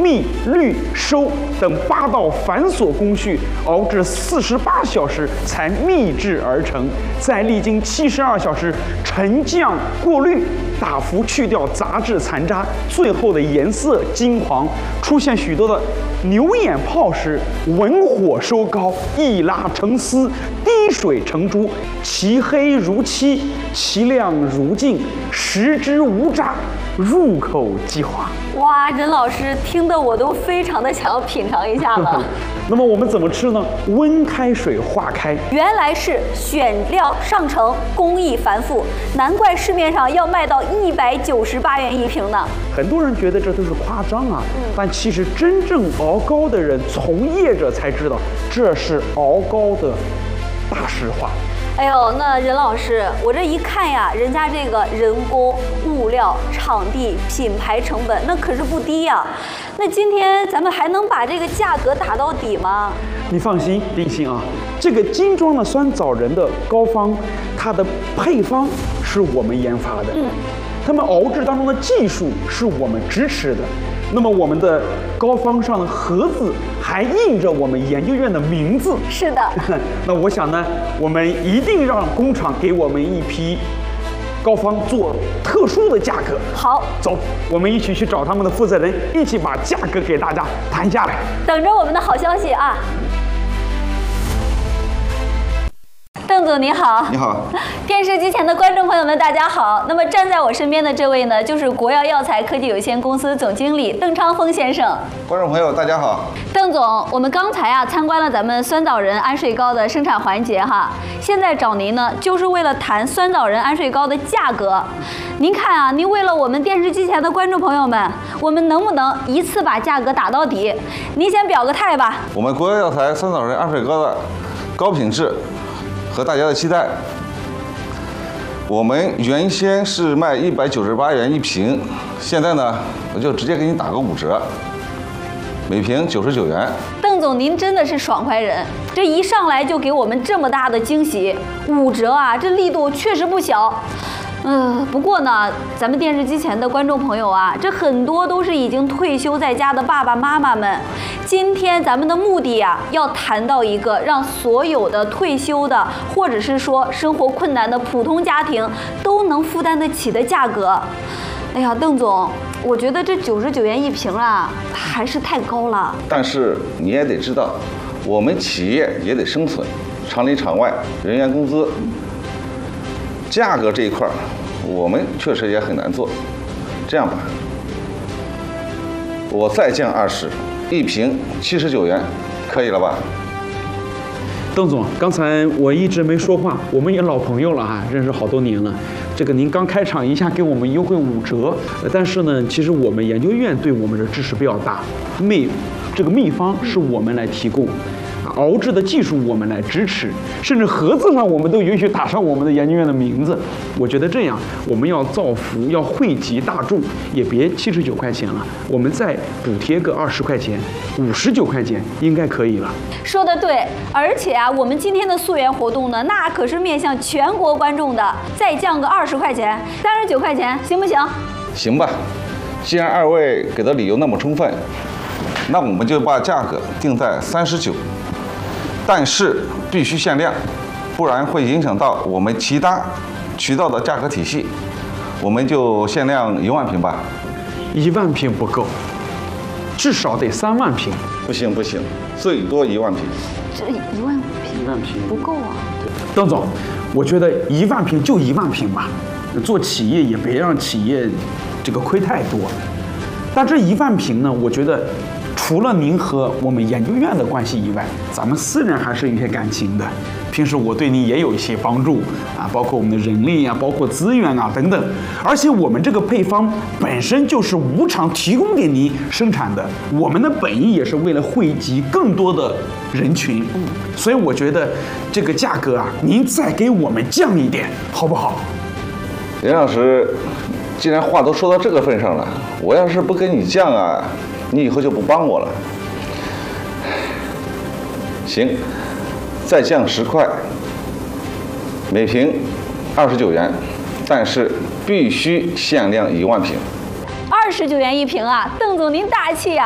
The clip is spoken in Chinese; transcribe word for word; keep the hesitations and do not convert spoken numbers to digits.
密、滤、收等八道繁琐工序，熬制四十八小时才秘制而成，再历经七十二小时沉降过滤，大幅去掉杂质残渣，最后的颜色金黄，出现许多的牛眼泡时，文火收膏，一拉成丝，滴水成珠，其黑如漆，其亮如镜，食之无渣，入口即化。 哇，任老师听得我都非常的想要品尝一下了。 那么我们怎么吃呢？温开水化开。 原来是选料上乘，工艺繁复，难怪市面上要卖到一百九十八元一瓶呢。 很多人觉得这都是夸张啊， 嗯、 但其实真正熬膏的人，从业者才知道，这是熬膏的大实话。 哎呦，那任老师，我这一看呀，人家这个人工、物料、场地、品牌成本，那可是不低呀。那今天咱们还能把这个价格打到底吗？ 你放心，林心啊，这个精装的酸枣仁的膏方，它的配方是我们研发的，嗯，他们熬制当中的技术是我们支持的。那么我们的膏方上的盒子还印着我们研究院的名字。 是的。 那我想呢，我们一定让工厂给我们一批膏方做特殊的价格。 好， 走，我们一起去找他们的负责人，一起把价格给大家谈下来。 等着我们的好消息啊！邓总你好。 你好。 电视机前的观众朋友们，大家好。那么站在我身边的这位呢，就是国药药材科技有限公司总经理邓昌峰先生。 观众朋友，大家好。 邓总，我们刚才啊参观了咱们酸枣仁安睡膏的生产环节哈，现在找您呢，就是为了谈酸枣仁安睡膏的价格。您看啊，您为了我们电视机前的观众朋友们，我们能不能一次把价格打到底？您先表个态吧。 我们国药药材酸枣仁安睡膏的高品质和大家的期待。我们原先是卖一百九十八元一瓶，现在呢，我就直接给你打个五折，每瓶九十九元。 邓总，您真的是爽快人，这一上来就给我们这么大的惊喜，五折啊，这力度确实不小。嗯、呃，不过呢，咱们电视机前的观众朋友啊，这很多都是已经退休在家的爸爸妈妈们。今天咱们的目的呀，要谈到一个让所有的退休的，或者是说生活困难的普通家庭都能负担得起的价格。哎呀，邓总，我觉得这九十九元一瓶啊，还是太高了。 但是你也得知道，我们企业也得生存，厂里厂外人员工资。价格这一块，我们确实也很难做。这样吧，我再降二十，一瓶七十九元，可以了吧？ 邓总，刚才我一直没说话，我们也老朋友了哈，认识好多年了。这个您刚开场一下给我们优惠五折，但是呢，其实我们研究院对我们的支持比较大，秘这个秘方是我们来提供。熬制的技术我们来支持，甚至盒子上我们都允许打上我们的研究院的名字。我觉得这样，我们要造福，要惠及大众，也别七十九块钱了，我们再补贴个二十块钱，五十九块钱应该可以了。 说得对，而且啊，我们今天的溯源活动呢，那可是面向全国观众的，再降个二十块钱，三十九块钱，行不行？ 行吧，既然二位给的理由那么充分，那我们就把价格定在三十九。但是必须限量，不然会影响到我们其他渠道的价格体系。我们就限量一万瓶吧。 一万瓶不够，至少得三万瓶。 不行不行，最多一万瓶。 这一万瓶， 一万瓶不够啊。 邓总，我觉得一万瓶就一万瓶吧，做企业也别让企业这个亏太多。但这一万瓶呢，我觉得。除了您和我们研究院的关系以外，咱们私人还是有些感情的。平时我对您也有一些帮助啊，包括我们的人力啊，包括资源啊等等。而且我们这个配方本身就是无偿提供给您生产的，我们的本意也是为了惠及更多的人群。所以我觉得这个价格啊，您再给我们降一点，好不好？ 任老师，既然话都说到这个份上了，我要是不跟你降啊，你以后就不帮我了。行，再降十块，每瓶二十九元，但是必须限量一万瓶。 二十九元一瓶啊，邓总您大气啊！